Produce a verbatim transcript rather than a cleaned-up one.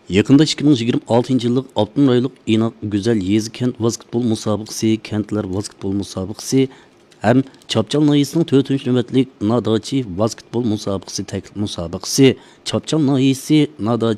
Yakında ikki ming yigirma oltinchi yillik oltin oylik inoq go'zal yezi kent basketbol musobaqasi, kentlar basketbol musobaqasi ham Chapchal noyisining to'rtinchi navbatlik Nadachi basketbol musobaqasi taklif musobaqasi Chapchal noyisi Nadachi